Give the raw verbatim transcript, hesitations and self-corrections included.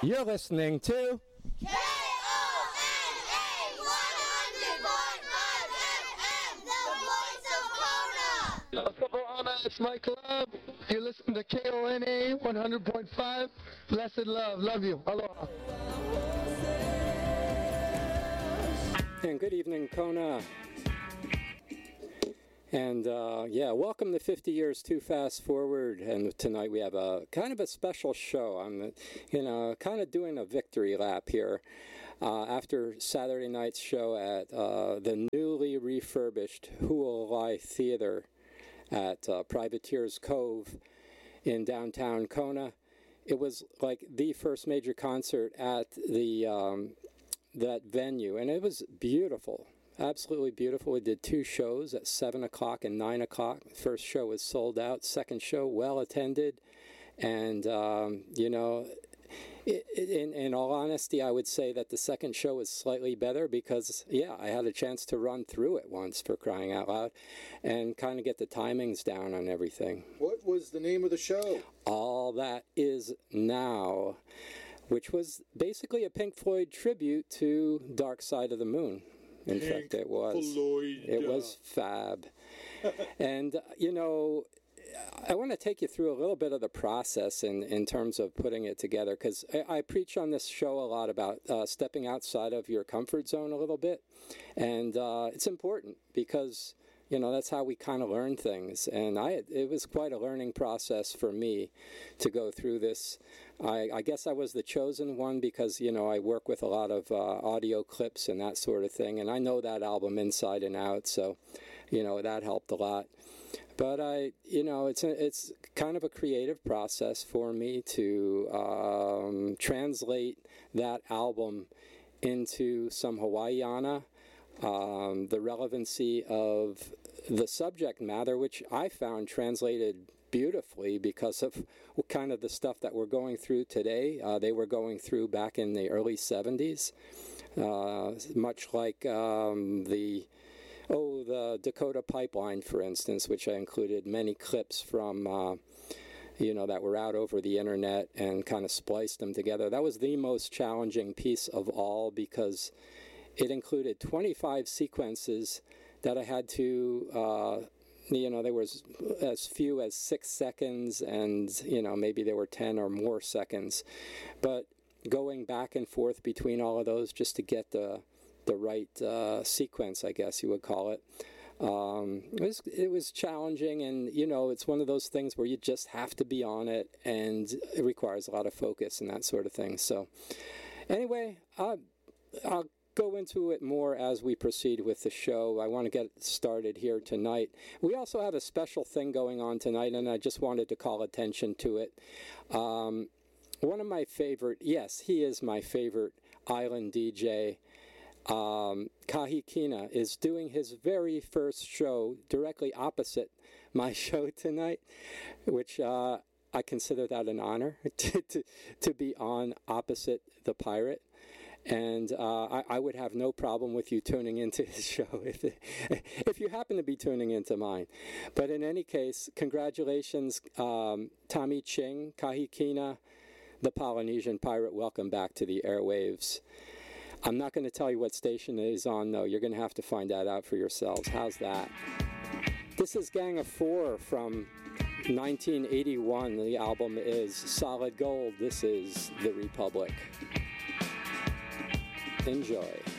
You're listening to K O N A one hundred point five F M, the voice of Kona. What's up, Ohana? It's Mike Love. You listen to K O N A one hundred point five. Blessed love. Love you. Aloha. and good evening, Kona. And uh, yeah, welcome to fifty years Too Fast Forward. And tonight we have a kind of a special show. I'm, you know, kind of doing a victory lap here uh, after Saturday night's show at uh, the newly refurbished Hualai Theater at uh, Privateers Cove in downtown Kona. It was like the first major concert at the um, that venue, and it was beautiful. Absolutely beautiful. We did two shows at seven o'clock and nine o'clock. First show was sold out. Second show, well attended. And, um, you know, it, it, in, in all honesty, I would say that the second show was slightly better because, yeah, I had a chance to run through it once, for crying out loud, and kind of get the timings down on everything. What was the name of the show? All That Is Now, which was basically a Pink Floyd tribute to Dark Side of the Moon. In Pink fact, it was. Floyd. It was fab. And, uh, you know, I want to take you through a little bit of the process in, in terms of putting it together, because I, I preach on this show a lot about uh, stepping outside of your comfort zone a little bit. And uh, it's important because, you know, that's how we kind of learn things. And I, it was quite a learning process for me to go through this. I, I guess I was the chosen one because, you know, I work with a lot of uh, audio clips and that sort of thing. And I know that album inside and out. So, you know, that helped a lot. But I, you know, it's a, it's kind of a creative process for me to um, translate that album into some Hawaiiana, um, the relevancy of the subject matter, which I found translated beautifully because of kind of the stuff that we're going through today. Uh, they were going through back in the early seventies, uh, much like um, the oh the Dakota Pipeline, for instance, which I included many clips from uh, you know that were out over the internet and kind of spliced them together. That was the most challenging piece of all because it included twenty-five sequences that I had to uh, you know, there was as few as six seconds and, you know, maybe there were ten or more seconds. But going back and forth between all of those just to get the the right uh, sequence, I guess you would call it, um, it was, it was challenging. And, you know, it's one of those things where you just have to be on it and it requires a lot of focus and that sort of thing. So anyway, I'll, I'll go into it more as we proceed with the show. I want to get started here tonight. We also have a special thing going on tonight, and I just wanted to call attention to it. Um, one of my favorite, yes, he is my favorite island D J, um, Kahikina, is doing his very first show directly opposite my show tonight, which uh, I consider that an honor to, to, to be on opposite the pirate. And uh, I, I would have no problem with you tuning into his show if, if you happen to be tuning into mine. But in any case, congratulations, um, Tommy Ching, Kahikina, the Polynesian pirate. Welcome back to the airwaves. I'm not going to tell you what station it is on, though. You're going to have to find that out for yourselves. How's that? This is Gang of Four from nineteen eighty-one. The album is Solid Gold. This is The Republic. Enjoy.